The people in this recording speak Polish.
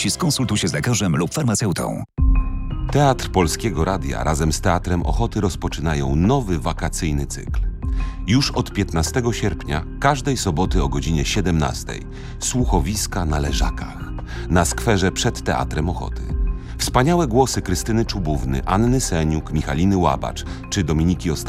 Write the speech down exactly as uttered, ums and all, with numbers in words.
zawartości skonsultuj się z lekarzem lub farmaceutą. Teatr Polskiego Radia razem z Teatrem Ochoty rozpoczynają nowy wakacyjny cykl. Już od piętnastego sierpnia, każdej soboty o godzinie siedemnastej, słuchowiska na Leżakach, na skwerze przed Teatrem Ochoty. Wspaniałe głosy Krystyny Czubówny, Anny Seniuk, Michaliny Łabacz czy Dominiki Osta